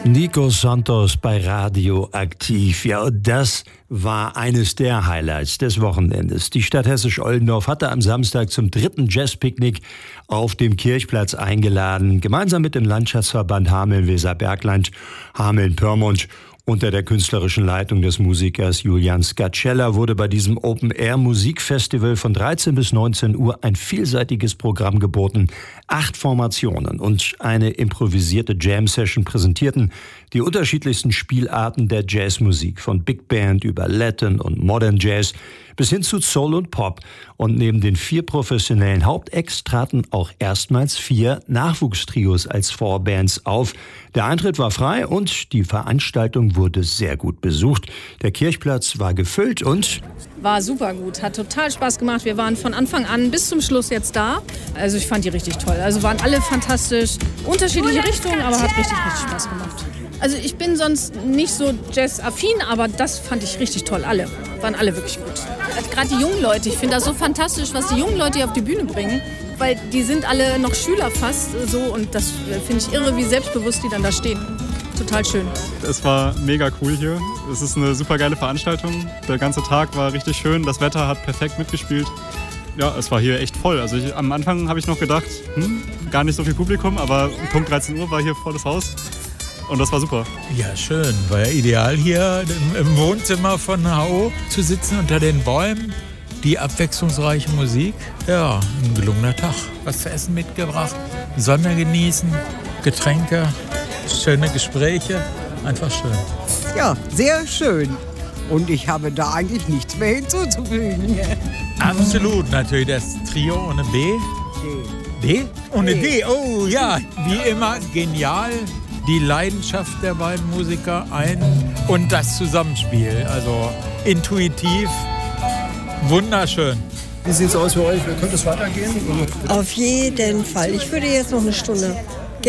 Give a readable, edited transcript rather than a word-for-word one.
Nico Santos bei Radioaktiv. Ja, und das war eines der Highlights des Wochenendes. Die Stadt Hessisch-Oldendorf hatte am Samstag zum 3. Jazzpicknick auf dem Kirchplatz eingeladen. Gemeinsam mit dem Landschaftsverband Hameln-Weserbergland, Hameln-Pyrmont unter der künstlerischen Leitung des Musikers Julian Scacella wurde bei diesem Open-Air-Musikfestival von 13 bis 19 Uhr ein vielseitiges Programm geboten. 8 Formationen und eine improvisierte Jam-Session präsentierten die unterschiedlichsten Spielarten der Jazzmusik, von Big Band über Latin und Modern Jazz bis hin zu Soul und Pop. Und neben den 4 professionellen Hauptacts traten auch erstmals 4 Nachwuchstrios als Vorbands auf. Der Eintritt war frei und die Veranstaltung wurde sehr gut besucht. Der Kirchplatz war gefüllt und war super gut, hat total Spaß gemacht. Wir waren von Anfang an bis zum Schluss jetzt da. Also ich fand die richtig toll. Also waren alle fantastisch, unterschiedliche Richtungen, aber hat richtig Spaß gemacht. Also ich bin sonst nicht so jazz-affin, aber das fand ich richtig toll. Alle, waren alle wirklich gut. Also gerade die jungen Leute, ich finde das so fantastisch, was die jungen Leute hier auf die Bühne bringen. Weil die sind alle noch Schüler fast so und das finde ich irre, wie selbstbewusst die dann da stehen. Total schön. Es war mega cool hier. Es ist eine super geile Veranstaltung. Der ganze Tag war richtig schön. Das Wetter hat perfekt mitgespielt. Ja, es war hier echt voll. Also am Anfang habe ich noch gedacht, gar nicht so viel Publikum, aber um Punkt 13 Uhr war hier volles Haus. Und das war super. Ja, schön. War ja ideal hier im Wohnzimmer von HO zu sitzen unter den Bäumen. Die abwechslungsreiche Musik. Ja, ein gelungener Tag. Was zu essen mitgebracht, Sonne genießen, Getränke, schöne Gespräche. Einfach schön. Ja, sehr schön. Und ich habe da eigentlich nichts mehr hinzuzufügen. Absolut, natürlich das Trio ohne B. D? Ohne D, oh ja. Wie immer genial. Die Leidenschaft der beiden Musiker und das Zusammenspiel. Also intuitiv, wunderschön. Wie sieht es aus für euch? Könnte es weitergehen? Auf jeden Fall. Ich würde jetzt noch eine Stunde